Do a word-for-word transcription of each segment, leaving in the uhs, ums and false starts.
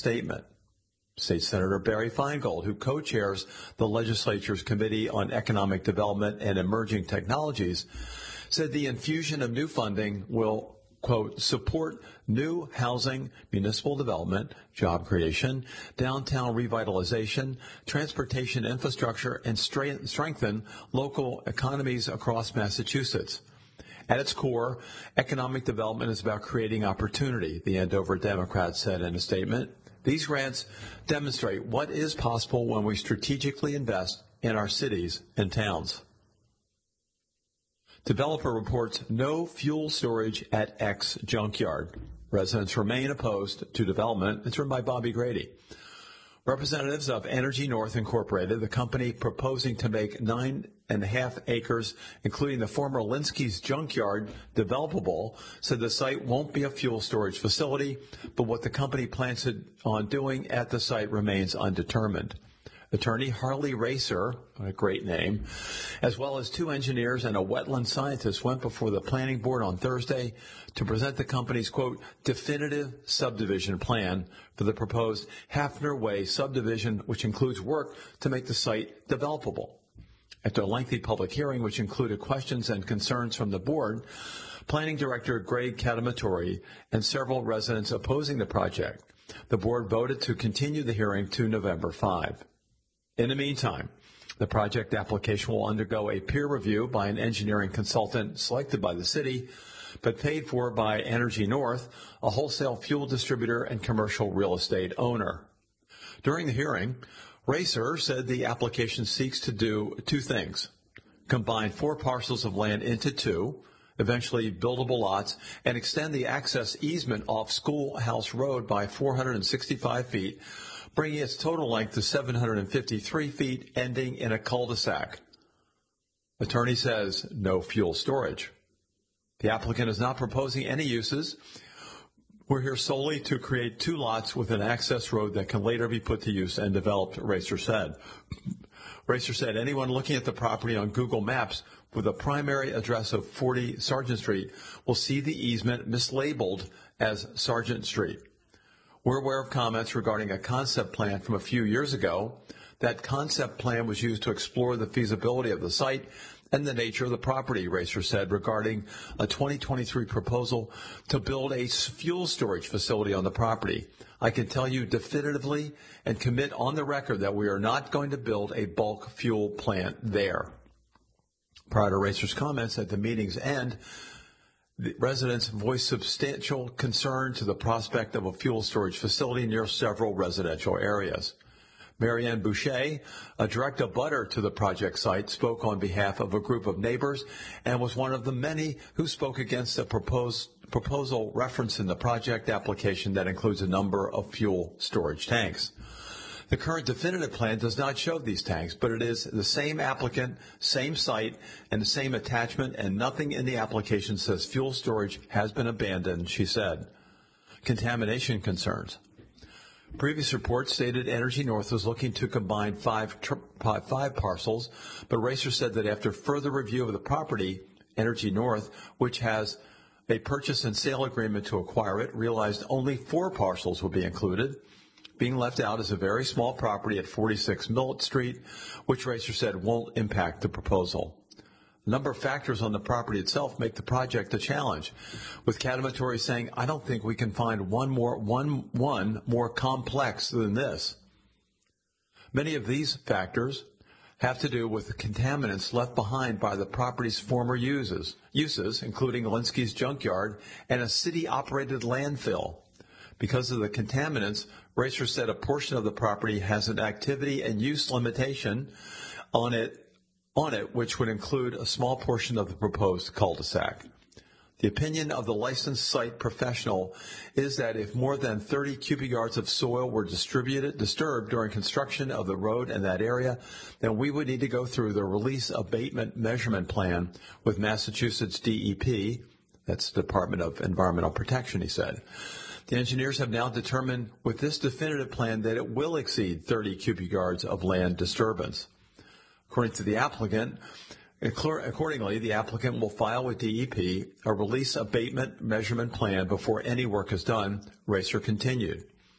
statement. State Senator Barry Feingold, who co-chairs the legislature's Committee on Economic Development and Emerging Technologies, said the infusion of new funding will, quote, support new housing, municipal development, job creation, downtown revitalization, transportation infrastructure, and stra- strengthen local economies across Massachusetts. At its core, economic development is about creating opportunity, the Andover Democrat said in a statement. These grants demonstrate what is possible when we strategically invest in our cities and towns. Developer reports no fuel storage at X junkyard. Residents remain opposed to development. It's written by Bobby Grady. Representatives of Energy North Incorporated, the company proposing to make nine and a half acres, including the former Linsky's junkyard, developable, said the site won't be a fuel storage facility, but what the company plans on doing at the site remains undetermined. Attorney Harley Racer, a great name, as well as two engineers and a wetland scientist went before the planning board on Thursday to present the company's, quote, definitive subdivision plan for the proposed Hafner Way subdivision, which includes work to make the site developable. After a lengthy public hearing, which included questions and concerns from the board, Planning Director Greg Catamatori and several residents opposing the project, the board voted to continue the hearing to November fifth. In the meantime, the project application will undergo a peer review by an engineering consultant selected by the city, but paid for by Energy North, a wholesale fuel distributor and commercial real estate owner. During the hearing, Racer said the application seeks to do two things: combine four parcels of land into two, eventually buildable lots, and extend the access easement off Schoolhouse Road by four hundred sixty-five feet, bringing its total length to seven hundred fifty-three feet, ending in a cul-de-sac. Attorney says no fuel storage. The applicant is not proposing any uses. We're here solely to create two lots with an access road that can later be put to use and developed, Racer said. Racer said anyone looking at the property on Google Maps with a primary address of forty Sargent Street will see the easement mislabeled as Sargent Street. We're aware of comments regarding a concept plan from a few years ago. That concept plan was used to explore the feasibility of the site and the nature of the property, Racer said, regarding a twenty twenty-three proposal to build a fuel storage facility on the property. I can tell you definitively and commit on the record that we are not going to build a bulk fuel plant there. Prior to Racer's comments at the meeting's end, the residents voiced substantial concern to the prospect of a fuel storage facility near several residential areas. Marianne Boucher, a direct abutter to the project site, spoke on behalf of a group of neighbors and was one of the many who spoke against a proposed proposal referenced in the project application that includes a number of fuel storage tanks. The current definitive plan does not show these tanks, but it is the same applicant, same site, and the same attachment, and nothing in the application says fuel storage has been abandoned, she said. Contamination concerns. Previous reports stated Energy North was looking to combine five, tri- five parcels, but Racer said that after further review of the property, Energy North, which has a purchase and sale agreement to acquire it, realized only four parcels would be included. Being left out is a very small property at forty-six Millet Street, which Racer said won't impact the proposal. A number of factors on the property itself make the project a challenge, with Catamatori saying, I don't think we can find one more, one, one more complex than this. Many of these factors have to do with the contaminants left behind by the property's former uses, uses including Linsky's junkyard and a city-operated landfill. Because of the contaminants, Racer said a portion of the property has an activity and use limitation on it, on it, which would include a small portion of the proposed cul-de-sac. The opinion of the licensed site professional is that if more than thirty cubic yards of soil were distributed, disturbed during construction of the road in that area, then we would need to go through the release abatement measurement plan with Massachusetts D E P, that's the Department of Environmental Protection, he said. The engineers have now determined with this definitive plan that it will exceed thirty cubic yards of land disturbance. According to the applicant, accordingly, the applicant will file with D E P a release abatement measurement plan before any work is done, Racer continued.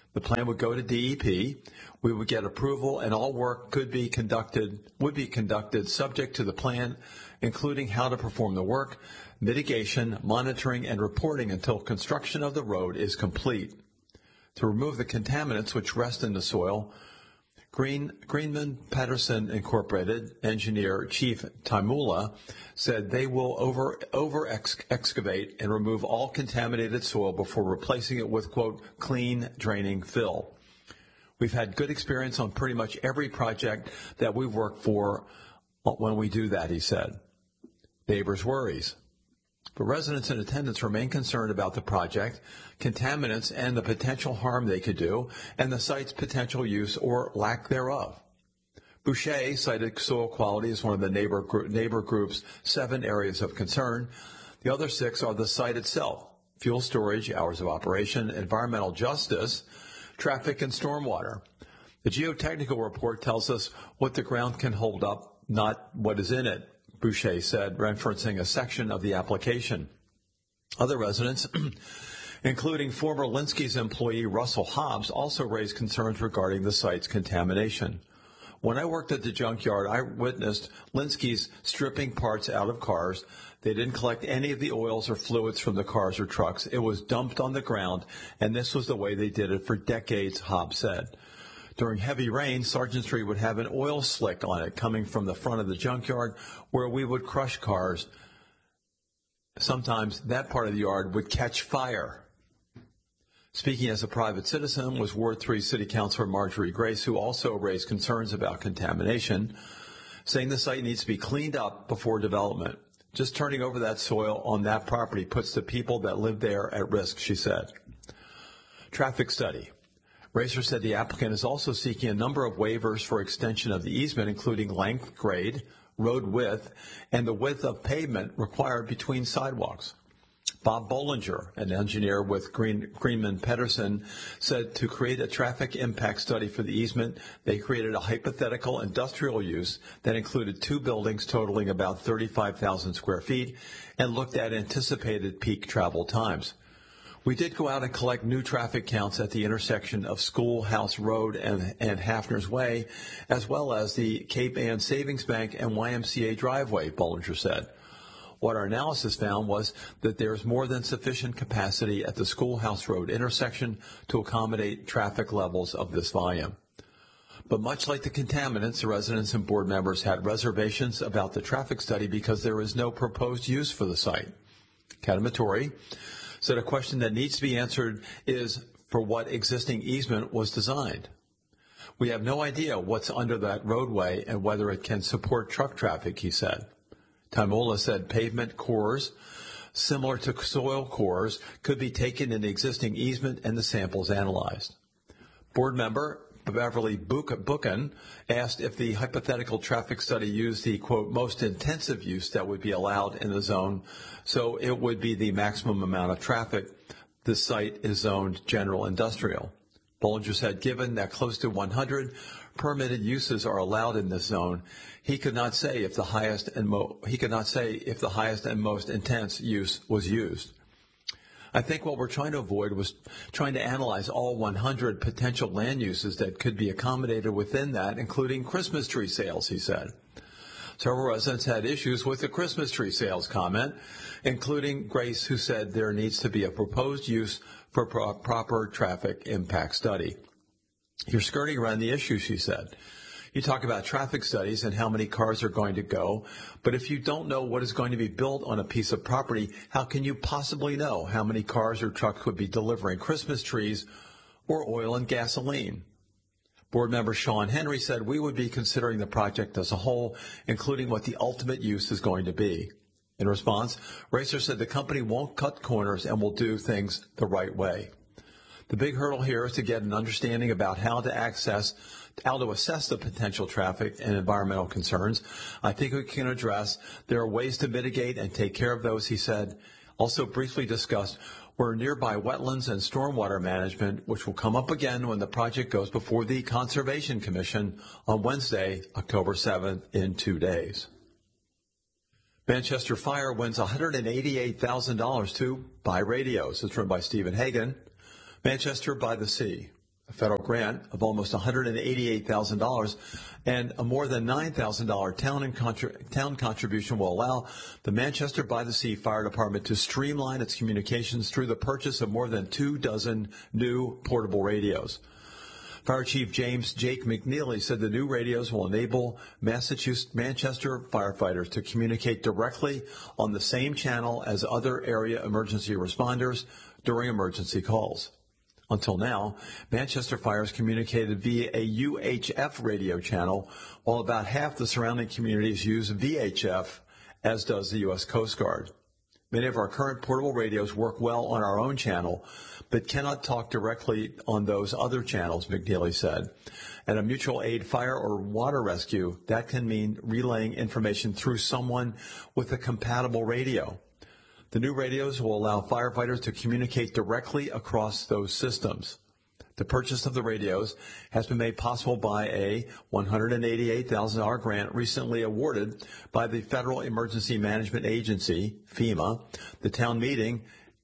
The plan would go to D E P. We would get approval, and all work could be conducted, would be conducted subject to the plan, including how to perform the work, mitigation, monitoring, and reporting until construction of the road is complete. To remove the contaminants which rest in the soil, Green, Greenman Pedersen Incorporated engineer Chief Taimula said they will over, over ex, excavate and remove all contaminated soil before replacing it with, quote, clean draining fill. We've had good experience on pretty much every project that we've worked for when we do that, he said. Neighbors' worries. But residents in attendance remain concerned about the project, contaminants, and the potential harm they could do, and the site's potential use or lack thereof. Boucher cited soil quality as one of the neighbor, gr- neighbor group's seven areas of concern. The other six are the site itself: fuel storage, hours of operation, environmental justice, traffic, and stormwater. The geotechnical report tells us what the ground can hold up, not what is in it, Boucher said, referencing a section of the application. Other residents, including former Linsky's employee Russell Hobbs, also raised concerns regarding the site's contamination. When I worked at the junkyard, I witnessed Linsky's stripping parts out of cars. They didn't collect any of the oils or fluids from the cars or trucks. It was dumped on the ground, and this was the way they did it for decades, Hobbs said. During heavy rain, Sargent Street would have an oil slick on it coming from the front of the junkyard where we would crush cars. Sometimes that part of the yard would catch fire. Speaking as a private citizen was Ward three City Councilor Marjorie Grace, who also raised concerns about contamination, saying the site needs to be cleaned up before development. Just turning over that soil on that property puts the people that live there at risk, she said. Traffic study. Racer said the applicant is also seeking a number of waivers for extension of the easement, including length, grade, road width, and the width of pavement required between sidewalks. Bob Bollinger, an engineer with Green, Greenman Pedersen, said to create a traffic impact study for the easement, they created a hypothetical industrial use that included two buildings totaling about thirty-five thousand square feet and looked at anticipated peak travel times. We did go out and collect new traffic counts at the intersection of Schoolhouse Road and, and Hafner's Way, as well as the Cape Ann Savings Bank and Y M C A driveway, Bollinger said. What our analysis found was that there is more than sufficient capacity at the Schoolhouse Road intersection to accommodate traffic levels of this volume. But much like the contaminants, the residents and board members had reservations about the traffic study because there is no proposed use for the site. Kadamatori said a question that needs to be answered is for what existing easement was designed. We have no idea what's under that roadway and whether it can support truck traffic, he said. Taimula said pavement cores, similar to soil cores, could be taken in the existing easement and the samples analyzed. Board member Beverly Buchan asked if the hypothetical traffic study used the, quote, most intensive use that would be allowed in the zone, so it would be the maximum amount of traffic. The site is zoned general industrial. Bollinger said given that close to one hundred permitted uses are allowed in this zone, he could not say if the highest and mo- he could not say if the highest and most intense use was used. I think what we're trying to avoid was trying to analyze all one hundred potential land uses that could be accommodated within that, including Christmas tree sales, he said. Several residents had issues with the Christmas tree sales comment, including Grace, who said there needs to be a proposed use for pro- proper traffic impact study. You're skirting around the issue, she said. You talk about traffic studies and how many cars are going to go, but if you don't know what is going to be built on a piece of property, how can you possibly know how many cars or trucks would be delivering Christmas trees or oil and gasoline? Board member Sean Henry said we would be considering the project as a whole, including what the ultimate use is going to be. In response, Racer said the company won't cut corners and will do things the right way. The big hurdle here is to get an understanding about how to access, how to assess the potential traffic and environmental concerns. I think we can address. There are ways to mitigate and take care of those, he said. Also briefly discussed were nearby wetlands and stormwater management, which will come up again when the project goes before the Conservation Commission on Wednesday, October seventh, in two days. Manchester Fire wins one hundred eighty-eight thousand dollars to buy radios. It's run by Stephen Hagan. Manchester by the Sea. A federal grant of almost one hundred eighty-eight thousand dollars and a more than nine thousand dollars town, and contra- town contribution will allow the Manchester by the Sea Fire Department to streamline its communications through the purchase of more than two dozen new portable radios. Fire Chief James Jake McNeely said the new radios will enable Massachusetts Manchester firefighters to communicate directly on the same channel as other area emergency responders during emergency calls. Until now, Manchester Fires communicated via a U H F radio channel, while about half the surrounding communities use V H F, as does the U S Coast Guard. Many of our current portable radios work well on our own channel, but cannot talk directly on those other channels, McNeely said. At a mutual aid fire or water rescue, that can mean relaying information through someone with a compatible radio. The new radios will allow firefighters to communicate directly across those systems. The purchase of the radios has been made possible by a one hundred eighty-eight thousand dollars grant recently awarded by the Federal Emergency Management Agency, FEMA. The town meeting,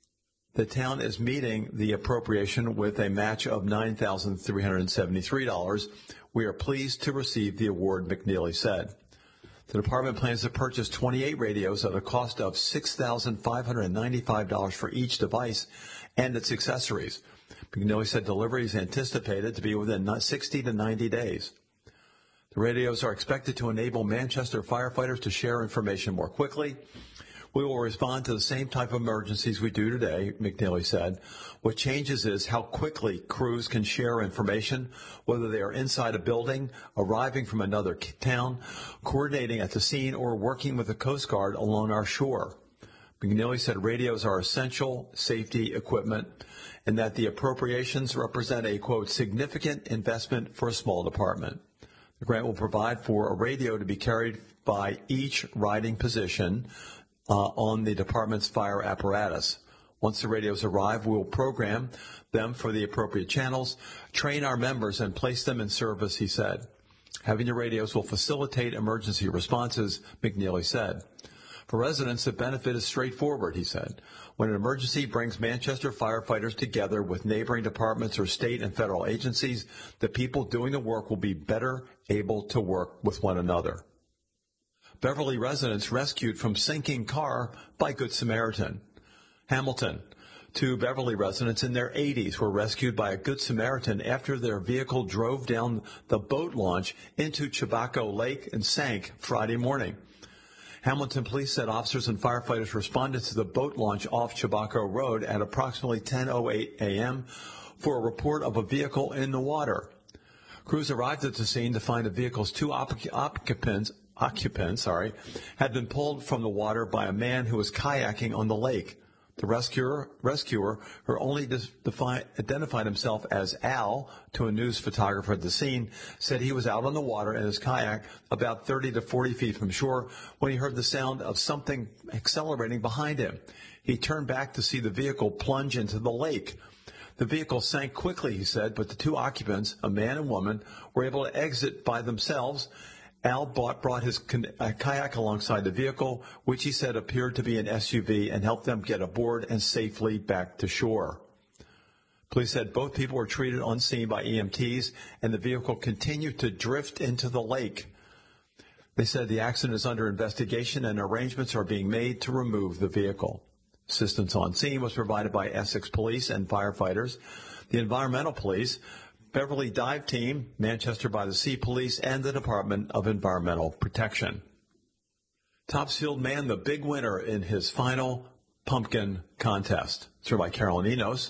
the town is meeting the appropriation with a match of nine thousand three hundred seventy-three dollars. We are pleased to receive the award, McNeely said. The department plans to purchase twenty-eight radios at a cost of six thousand five hundred ninety-five dollars for each device and its accessories. McNeely said delivery is anticipated to be within sixty to ninety days. The radios are expected to enable Manchester firefighters to share information more quickly. We will respond to the same type of emergencies we do today, McNeely said. What changes is how quickly crews can share information, whether they are inside a building, arriving from another town, coordinating at the scene, or working with the Coast Guard along our shore. McNeely said radios are essential safety equipment and that the appropriations represent a, quote, significant investment for a small department. The grant will provide for a radio to be carried by each riding position Uh, on the department's fire apparatus. Once the radios arrive, we will program them for the appropriate channels, train our members, and place them in service, he said. Having the radios will facilitate emergency responses, McNeely said. For residents, the benefit is straightforward, he said. When an emergency brings Manchester firefighters together with neighboring departments or state and federal agencies, the people doing the work will be better able to work with one another. Beverly residents rescued from sinking car by Good Samaritan. Hamilton. Two Beverly residents in their eighties were rescued by a Good Samaritan after their vehicle drove down the boat launch into Chabaco Lake and sank Friday morning. Hamilton police said officers and firefighters responded to the boat launch off Chabaco Road at approximately ten oh eight a.m. for a report of a vehicle in the water. Crews arrived at the scene to find the vehicle's two occupants occupants, sorry, had been pulled from the water by a man who was kayaking on the lake. The rescuer, rescuer, who only defi- identified himself as Al to a news photographer at the scene, said he was out on the water in his kayak about thirty to forty feet from shore when he heard the sound of something accelerating behind him. He turned back to see the vehicle plunge into the lake. The vehicle sank quickly, he said, but the two occupants, a man and woman, were able to exit by themselves. Al bought, brought his kayak alongside the vehicle, which he said appeared to be an S U V, and helped them get aboard and safely back to shore. Police said both people were treated on scene by E M Ts, and the vehicle continued to drift into the lake. They said the accident is under investigation and arrangements are being made to remove the vehicle. Assistance on scene was provided by Essex Police and firefighters, the Environmental Police, Beverly Dive Team, Manchester by the Sea Police, and the Department of Environmental Protection. Topsfield man the big winner in his final pumpkin contest. It's by Carolyn Enos.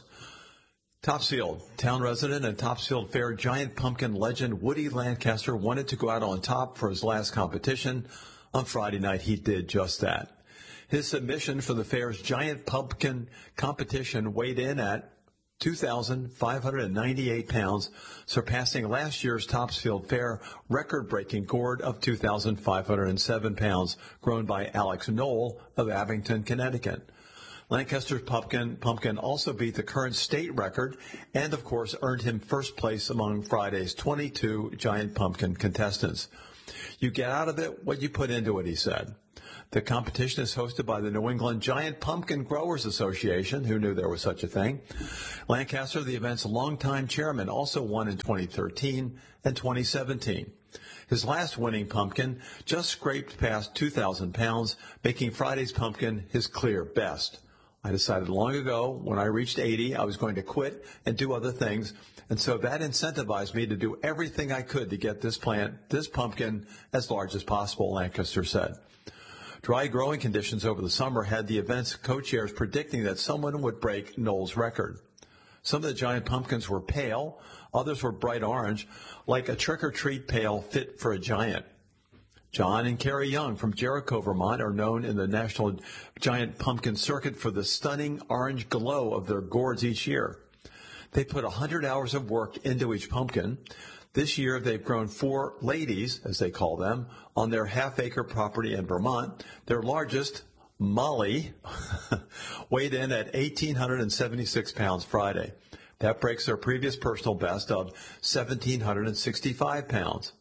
Topsfield, town resident and Topsfield Fair giant pumpkin legend Woody Lancaster wanted to go out on top for his last competition. On Friday night, he did just that. His submission for the fair's giant pumpkin competition weighed in at two thousand five hundred ninety-eight pounds, surpassing last year's Topsfield Fair record-breaking gourd of two thousand five hundred seven pounds, grown by Alex Knoll of Abington, Connecticut. Lancaster's pumpkin, pumpkin also beat the current state record and, of course, earned him first place among Friday's twenty-two giant pumpkin contestants. You get out of it what you put into it, he said. The competition is hosted by the New England Giant Pumpkin Growers Association. Who knew there was such a thing? Lancaster, the event's longtime chairman, also won in twenty thirteen and twenty seventeen. His last winning pumpkin just scraped past two thousand pounds, making Friday's pumpkin his clear best. I decided long ago, when I reached eighty, I was going to quit and do other things, and so that incentivized me to do everything I could to get this plant, this pumpkin, as large as possible, Lancaster said. Dry growing conditions over the summer had the event's co-chairs predicting that someone would break Noel's record. Some of the giant pumpkins were pale, others were bright orange, like a trick-or-treat pail fit for a giant. John and Carrie Young from Jericho, Vermont, are known in the National Giant Pumpkin Circuit for the stunning orange glow of their gourds each year. They put one hundred hours of work into each pumpkin. This year, they've grown four ladies, as they call them, on their half-acre property in Vermont. Their largest, Molly, weighed in at one thousand eight hundred seventy-six pounds Friday. That breaks their previous personal best of one thousand seven hundred sixty-five pounds.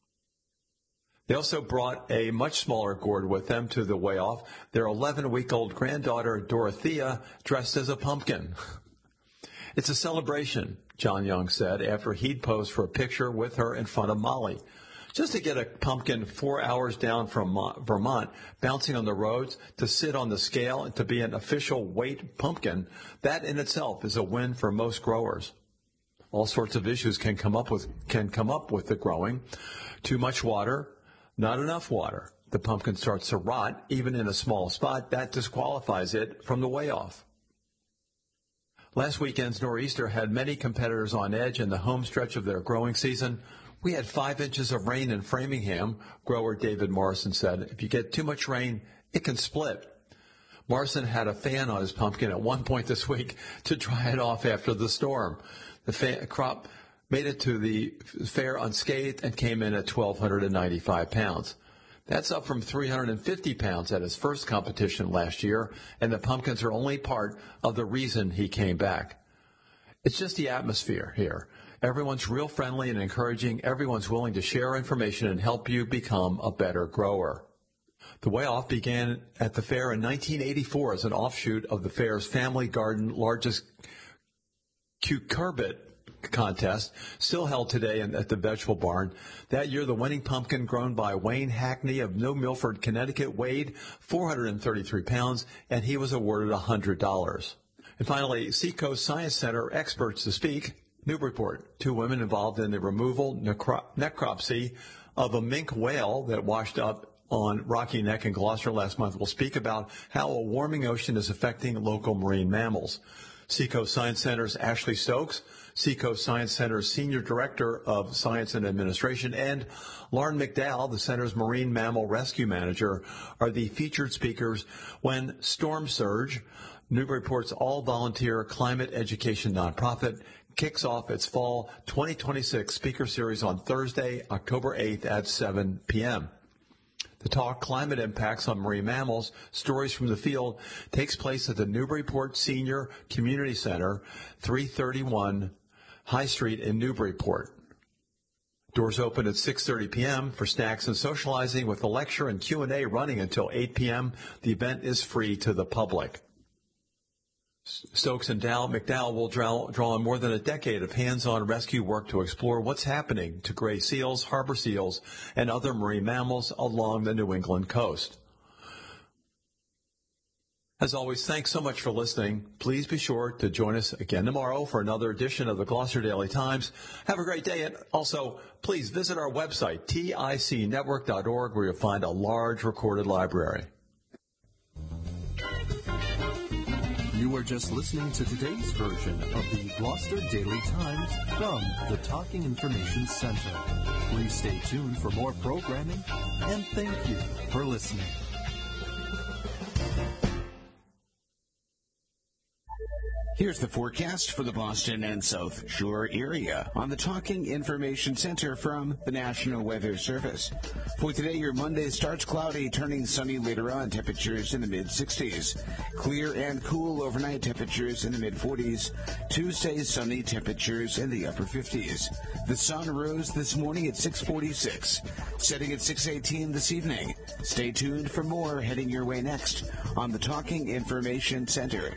They also brought a much smaller gourd with them to the weigh-off, their eleven-week-old granddaughter, Dorothea, dressed as a pumpkin. It's a celebration, John Young said, after he'd posed for a picture with her in front of Molly. Just to get a pumpkin four hours down from Vermont, bouncing on the roads, to sit on the scale, and to be an official weight pumpkin, that in itself is a win for most growers. All sorts of issues can come up with can come up with the growing. Too much water, not enough water. The pumpkin starts to rot, even in a small spot. That disqualifies it from the weigh-off. Last weekend's nor'easter had many competitors on edge in the home stretch of their growing season. We had five inches of rain in Framingham, grower David Morrison said. If you get too much rain, it can split. Morrison had a fan on his pumpkin at one point this week to dry it off after the storm. The fan, crop made it to the fair unscathed and came in at one thousand two hundred ninety-five pounds. That's up from three hundred fifty pounds at his first competition last year, and the pumpkins are only part of the reason he came back. It's just the atmosphere here. Everyone's real friendly and encouraging. Everyone's willing to share information and help you become a better grower. The weigh-off began at the fair in nineteen eighty-four as an offshoot of the fair's Family Garden largest cucurbit contest, still held today at the Vegetable Barn. That year, the winning pumpkin, grown by Wayne Hackney of New Milford, Connecticut, weighed four hundred thirty-three pounds, and he was awarded one hundred dollars. And finally, Seacoast Science Center experts to speak. Newburyport, two women involved in the removal necro- necropsy of a minke whale that washed up on Rocky Neck in Gloucester last month, will speak about how a warming ocean is affecting local marine mammals. Seacoast Science Center's Ashley Stokes, Seacoast Science Center's Senior Director of Science and Administration, and Lauren McDowell, the center's Marine Mammal Rescue Manager, are the featured speakers when Storm Surge, Newburyport's all-volunteer climate education nonprofit, kicks off its fall twenty twenty-six speaker series on Thursday, October eighth at seven p.m. The talk, Climate Impacts on Marine Mammals, Stories from the Field, takes place at the Newburyport Senior Community Center, three thirty-one High Street in Newburyport. Doors open at six thirty p.m. for snacks and socializing, with a lecture and Q and A running until eight p.m. The event is free to the public. Stokes and Dow McDowell will draw, draw on more than a decade of hands-on rescue work to explore what's happening to gray seals, harbor seals, and other marine mammals along the New England coast. As always, thanks so much for listening. Please be sure to join us again tomorrow for another edition of the Gloucester Daily Times. Have a great day, and also please visit our website, tic network dot org, where you'll find a large recorded library. You were just listening to today's version of the Gloucester Daily Times from the Talking Information Center. Please stay tuned for more programming, and thank you for listening. Here's the forecast for the Boston and South Shore area on the Talking Information Center from the National Weather Service. For today, your Monday starts cloudy, turning sunny later on, temperatures in the mid sixties. Clear and cool overnight, temperatures in the mid forties. Tuesday, sunny, temperatures in the upper fifties. The sun rose this morning at six forty-six, setting at six eighteen this evening. Stay tuned for more heading your way next on the Talking Information Center.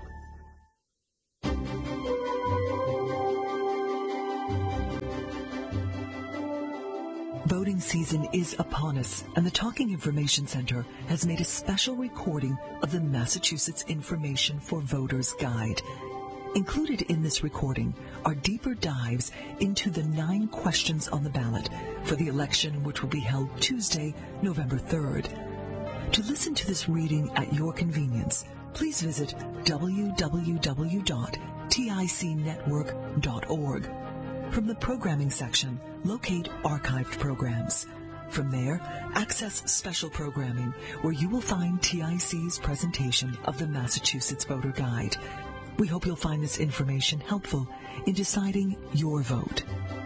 Voting season is upon us, and the Talking Information Center has made a special recording of the Massachusetts Information for Voters Guide. Included in this recording are deeper dives into the nine questions on the ballot for the election, which will be held Tuesday, November third. To listen to this reading at your convenience, please visit w w w dot tic network dot org. From the programming section, locate archived programs. From there, access special programming, where you will find T I C's presentation of the Massachusetts Voter Guide. We hope you'll find this information helpful in deciding your vote.